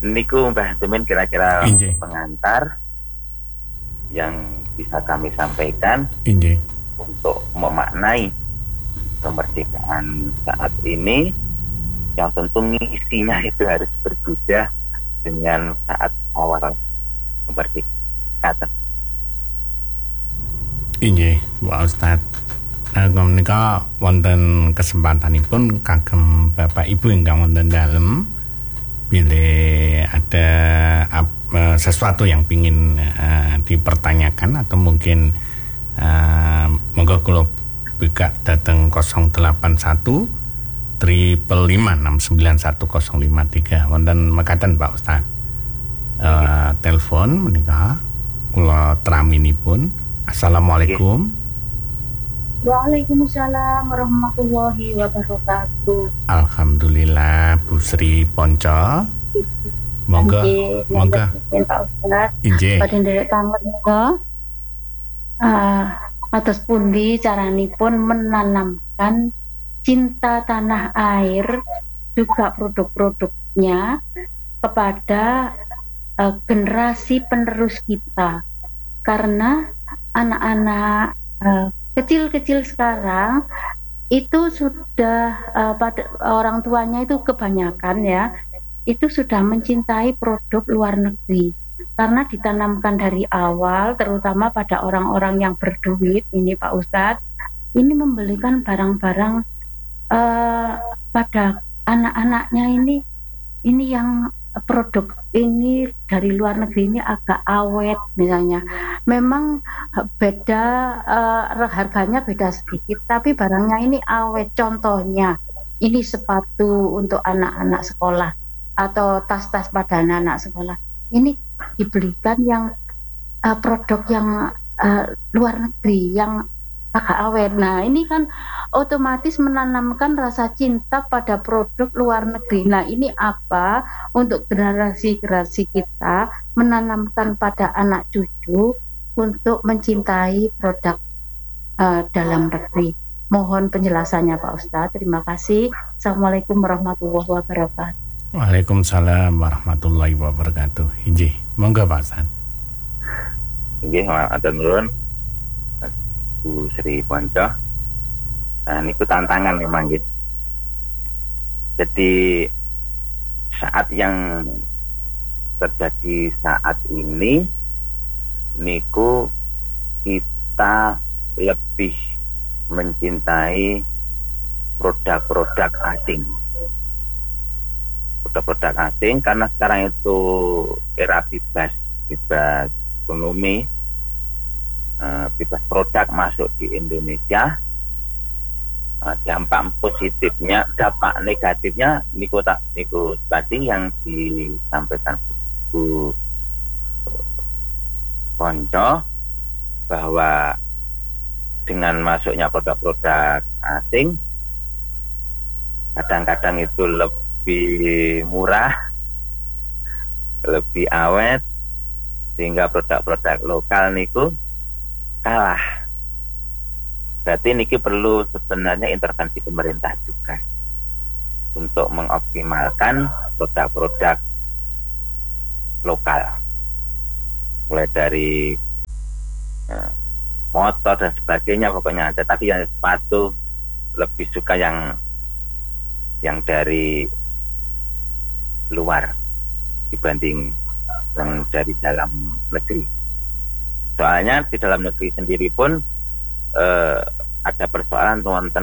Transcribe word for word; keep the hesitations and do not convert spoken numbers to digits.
niku Mbah Tumin kira-kira Injih. pengantar yang bisa kami sampaikan Injih. untuk memaknai kemerdekaan saat ini, yang tentu ngisinya itu harus berbeda dengan saat awal kemerdekaan. Injih, Pak Ustadz. Nah, menika wonten kesempatanipun kagem Bapak Ibu ingkang wonten dalem, bila ada uh, sesuatu yang pingin uh, dipertanyakan atau mungkin uh, monggo kula buka dateng nol delapan satu triple lima enam sembilan satu nol lima tiga wonten mekaten Pak Ustadz. Uh, telepon menika kula traminipun. Assalamualaikum. Waalaikumsalam warahmatullahi wabarakatuh. Alhamdulillah, Bu Sri Ponco. Monggo, monggo. Pak Ustaz. Injih. Pada nderek tamu menika, uh, atus pundi caranipun menanamkan cinta tanah air juga produk-produknya kepada uh, generasi penerus kita, karena anak-anak uh, kecil-kecil sekarang itu sudah uh, pada orang tuanya itu kebanyakan ya itu sudah mencintai produk luar negeri karena ditanamkan dari awal, terutama pada orang-orang yang berduit ini Pak Ustadz, ini membelikan barang-barang uh, pada anak-anaknya ini ini yang produk ini dari luar negeri ini agak awet misalnya. Memang beda uh, harganya beda sedikit, tapi barangnya ini awet. Contohnya ini sepatu untuk anak-anak sekolah atau tas-tas pada anak-anak sekolah. Ini dibelikan yang uh, produk yang uh, luar negeri yang agak awet. Nah, ini kan otomatis menanamkan rasa cinta pada produk luar negeri. Nah, ini apa untuk generasi-generasi kita menanamkan pada anak cucu untuk mencintai produk uh, dalam negeri. Mohon penjelasannya Pak Ustadz. Terima kasih. Assalamualaikum warahmatullahi wabarakatuh. Waalaikumsalam warahmatullahi wabarakatuh. Injih, monggo Pak Ustadz. Injih, matur nuwun Bu Sri Ponco. Nah, ini tantangan memang gitu. Jadi saat yang terjadi saat ini, niku kita lebih mencintai produk-produk asing. Produk-produk asing karena sekarang itu era bebas, bebas ekonomi. Uh, bebas produk masuk di Indonesia, uh, dampak positifnya, dampak negatifnya niku tak niku tadi yang disampaikan Bu Ponco, bahwa dengan masuknya produk-produk asing kadang-kadang itu lebih murah, lebih awet, sehingga produk-produk lokal niku kalah. Berarti niki perlu sebenarnya intervensi pemerintah juga untuk mengoptimalkan produk-produk lokal, mulai dari eh, motor dan sebagainya pokoknya ada. Tapi yang sepatu lebih suka yang yang dari luar dibanding yang dari dalam negeri. Soalnya di dalam negeri sendiri pun eh, ada persoalan wonten